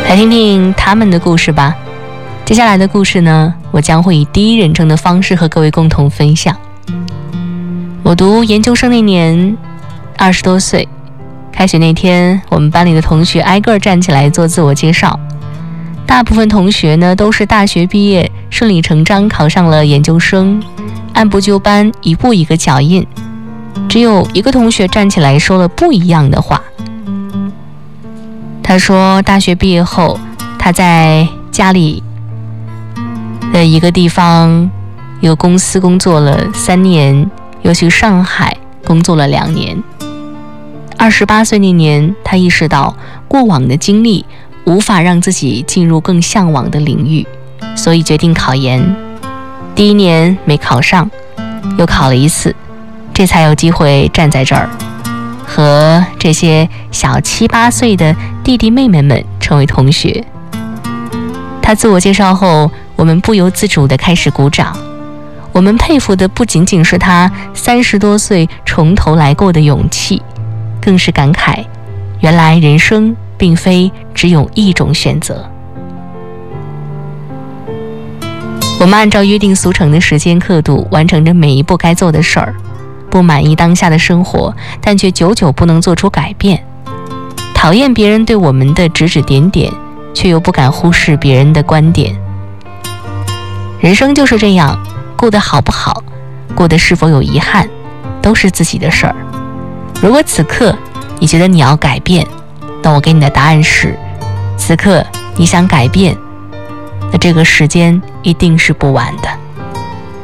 来听听他们的故事吧。接下来的故事呢，我将会以第一人称的方式和各位共同分享。我读研究生那年20多岁，开学那天，我们班里的同学挨个站起来做自我介绍。大部分同学呢都是大学毕业，顺理成章考上了研究生，按部就班，一步一个脚印。只有一个同学站起来说了不一样的话。他说大学毕业后，他在家里的一个地方一个公司工作了3年，又去上海工作了2年。28岁那年，他意识到过往的经历无法让自己进入更向往的领域，所以决定考研。第1年没考上，又考了1次，这才有机会站在这儿，和这些小7、8岁的弟弟妹妹们成为同学。他自我介绍后，我们不由自主地开始鼓掌。我们佩服的不仅仅是他30多岁从头来过的勇气，更是感慨，原来人生并非只有一种选择。我们按照约定俗成的时间刻度完成着每一步该做的事儿，不满意当下的生活，但却久久不能做出改变。讨厌别人对我们的指指点点，却又不敢忽视别人的观点。人生就是这样，过得好不好，过得是否有遗憾，都是自己的事儿。如果此刻你觉得你要改变，那我给你的答案是，此刻你想改变，那这个时间一定是不晚的。